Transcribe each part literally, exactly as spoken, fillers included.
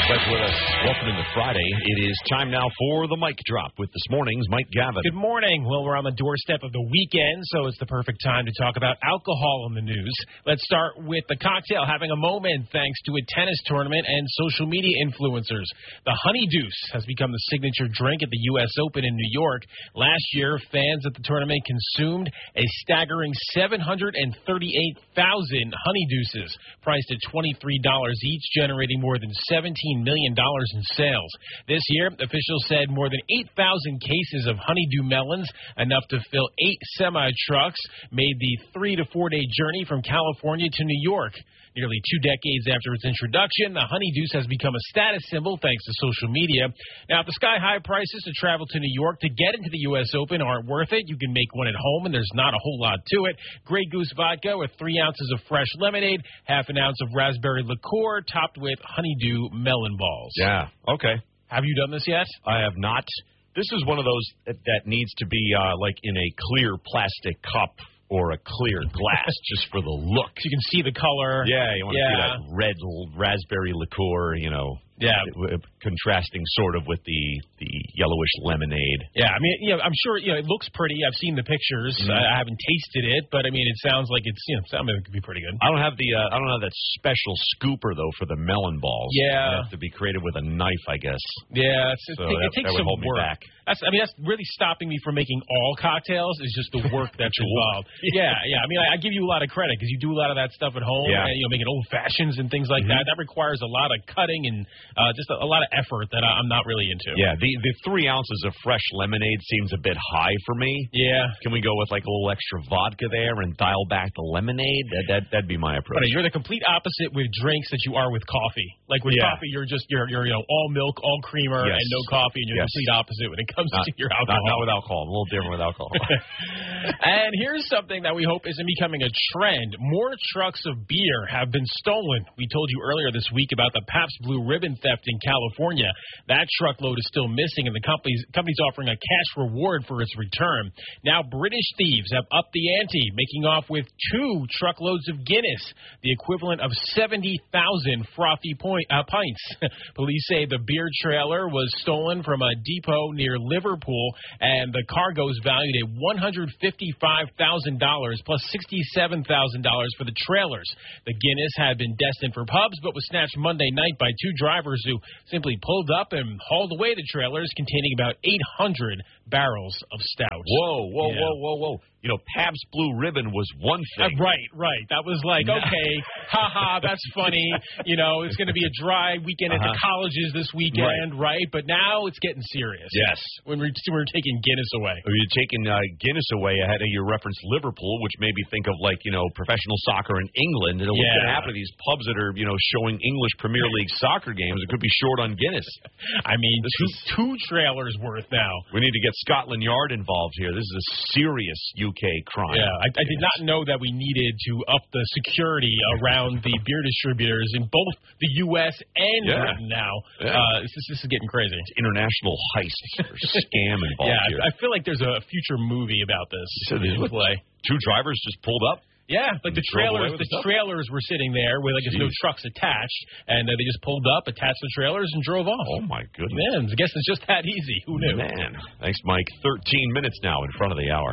Glad you're with us. Welcome into Friday. It is time now for the mic drop with this morning's Mike Gavin. Good morning. Well, we're on the doorstep of the weekend, so it's the perfect time to talk about alcohol in the news. Let's start with the cocktail having a moment thanks to a tennis tournament and social media influencers. The Honey Deuce has become the signature drink at the U S Open in New York. Last year, fans at the tournament consumed a staggering seven hundred thirty-eight thousand Honey Deuces, priced at twenty-three dollars each, generating more than seventeen million dollars in sales. This year, officials said more than eight thousand cases of honeydew melons, enough to fill eight semi-trucks, made the three to four day journey from California to New York. Nearly two decades after its introduction, the Honey Deuce has become a status symbol thanks to social media. Now, if the sky-high prices to travel to New York to get into the U S Open aren't worth it, you can make one at home, and there's not a whole lot to it. Grey Goose vodka with three ounces of fresh lemonade, half an ounce of raspberry liqueur, topped with honeydew melon balls. Yeah, okay. Have you done this yet? I have not. This is one of those that, that needs to be uh, like in a clear plastic cup or a clear glass just for the look. You can see the color. Yeah, you want to yeah. see that red l- raspberry liqueur, you know. Yeah. Uh, contrasting sort of with the, the yellowish lemonade. Yeah, I mean, you know, I'm sure, you know, it looks pretty. I've seen the pictures. Mm-hmm. I, I haven't tasted it, but I mean, it sounds like it's, you know, sounds like it could be pretty good. I don't have the, uh, I don't have that special scooper though for the melon balls. Yeah. I have to be creative with a knife, I guess. Yeah, it's, So it, that, it takes that would some hold me work. back. That's, I mean, that's really stopping me from making all cocktails is just the work that's involved. yeah, yeah. I mean, I, I give you a lot of credit because you do a lot of that stuff at home. Yeah. And, you know, making old fashions and things like mm-hmm. that. That requires a lot of cutting and uh, just a, a lot of effort that I, I'm not really into. Yeah, the the three ounces of fresh lemonade seems a bit high for me. Yeah. Can we go with like a little extra vodka there and dial back the lemonade? That that that'd be my approach. But you're the complete opposite with drinks that you are with coffee. Like with yeah. coffee, you're just you're you're you know all milk, all creamer, yes. and no coffee, and you're yes. the complete opposite when it comes not, to your alcohol. Not, not with alcohol. I'm a little different with alcohol. And here's something that we hope isn't becoming a trend. More trucks of beer have been stolen. We told you earlier this week about the Pabst Blue Ribbon theft in California. That truckload is still missing, and the company's, company's offering a cash reward for its return. Now, British thieves have upped the ante, making off with two truckloads of Guinness, the equivalent of seventy thousand frothy point, uh, pints. Police say the beer trailer was stolen from a depot near Liverpool, and the cargo is valued at one hundred fifty-five thousand dollars plus sixty-seven thousand dollars for the trailers. The Guinness had been destined for pubs, but was snatched Monday night by two drivers who simply pulled up and hauled away the trailers containing about eight hundred barrels of stout. Whoa, whoa, yeah. whoa, whoa, whoa. You know, Pabst Blue Ribbon was one thing. Uh, right, right. That was like, okay, haha, that's funny. You know, it's going to be a dry weekend uh-huh. at the colleges this weekend, right. right? But now it's getting serious. Yes. When we're, we're taking Guinness away. You're taking uh, Guinness away ahead of your reference Liverpool, which made me think of, like, you know, professional soccer in England. And what's yeah. going to happen to these pubs that are, you know, showing English Premier League soccer games? It could be short on Guinness. I mean, this two, is, two trailers worth now. We need to get Scotland Yard involved here. This is a serious U K crime. Yeah, I, I did not know that we needed to up the security around the beer distributors in both the U S and yeah. Britain now. Yeah. Uh, this, this is getting crazy. It's international heist or scam involved yeah, here. I, I feel like there's a future movie about this. So in play. Two drivers just pulled up? Yeah, like the trailers, the, the trailers were sitting there where like there's no trucks attached, and uh, they just pulled up, attached the trailers, and drove off. Oh my goodness! Man, I guess it's just that easy. Who knew? Man, thanks, Mike. Thirteen minutes now in front of the hour.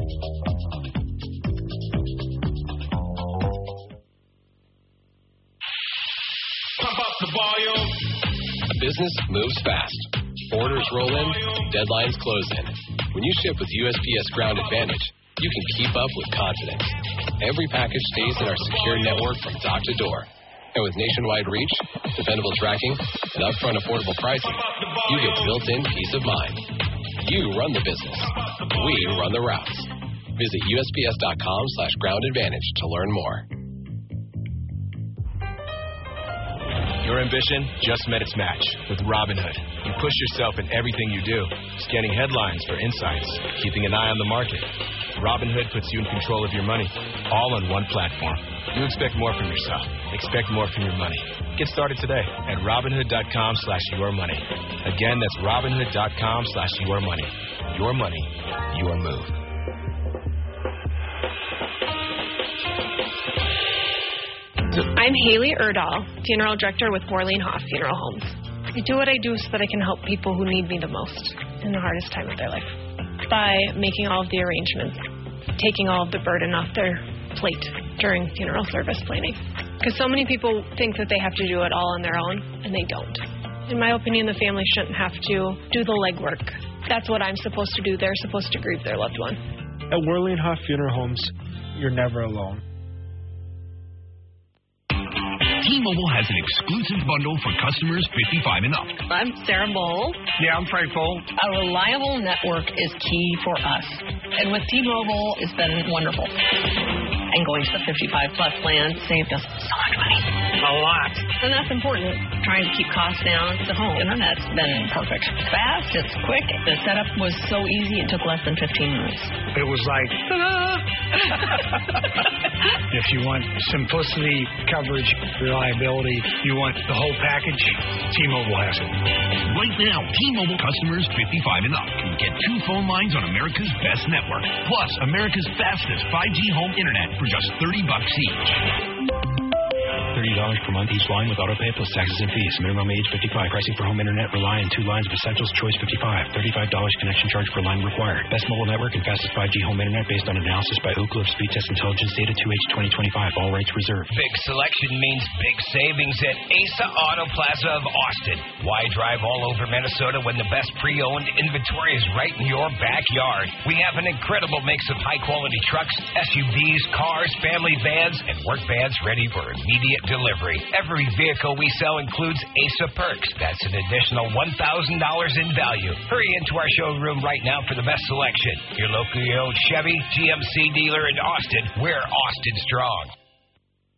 Pump up the volume. Business moves fast. Orders roll in, deadlines close in. When you ship with U S P S Ground Advantage, you can keep up with confidence. Every package stays in our secure network from dock to door. And with nationwide reach, dependable tracking, and upfront affordable pricing, you get built-in peace of mind. You run the business. We run the routes. Visit U S P S dot com slash ground advantage to learn more. Your ambition just met its match with Robinhood. You push yourself in everything you do, scanning headlines for insights, keeping an eye on the market. Robinhood puts you in control of your money, all on one platform. You expect more from yourself. Expect more from your money. Get started today at Robinhood dot com slash your money. Again, that's Robinhood dot com slash your money. Your money, your move. I'm Haley Erdahl, Funeral Director with Morlene Hoff Funeral Homes. I do what I do so that I can help people who need me the most in the hardest time of their life by making all of the arrangements, taking all of the burden off their plate during funeral service planning. Because so many people think that they have to do it all on their own, and they don't. In my opinion, the family shouldn't have to do the legwork. That's what I'm supposed to do. They're supposed to grieve their loved one. At Werlinghoff Funeral Homes, you're never alone. T-Mobile has an exclusive bundle for customers fifty-five and up. I'm Sarah Bowl. Yeah, I'm Frank Bowl. A reliable network is key for us. And with T-Mobile, it's been wonderful. And going to the fifty-five plus plan saved us so much money. A lot. And that's important. Trying to keep costs down. The home internet's been perfect. Fast, it's quick. The setup was so easy, it took less than fifteen minutes. It was like, if you want simplicity, coverage, reliability, you want the whole package, T-Mobile has it. Right now, T-Mobile customers fifty-five and up can get two phone lines on America's best network, plus America's fastest five G home internet for just thirty bucks each. thirty dollars per month each line with autopay plus taxes and fees. Minimum age fifty-five. Pricing for home internet rely on two lines of Essentials Choice fifty-five. thirty-five dollars connection charge per line required. Best mobile network and fastest five G home internet based on analysis by Ookla of Speed Test Intelligence Data two H twenty twenty-five. All rates reserved. Big selection means big savings at Asa Auto Plaza of Austin. Why drive all over Minnesota when the best pre-owned inventory is right in your backyard? We have an incredible mix of high-quality trucks, S U Vs, cars, family vans, and work vans ready for immediate delivery. Every vehicle we sell includes Asa Perks. That's an additional one thousand dollars in value. Hurry into our showroom right now for the best selection. Your locally owned Chevy, G M C dealer in Austin. We're Austin strong.